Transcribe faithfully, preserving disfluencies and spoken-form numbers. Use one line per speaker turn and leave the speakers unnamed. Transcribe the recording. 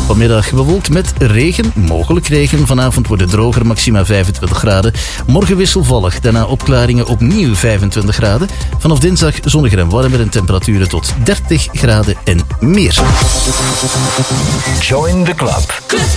Vanmiddag bewolkt met regen, mogelijk regen. Vanavond wordt het droger, maxima vijfentwintig graden. Morgen wisselvallig, daarna opklaringen, opnieuw vijfentwintig graden. Vanaf dinsdag zonniger en warmer en temperaturen tot dertig graden en meer.
Join the club.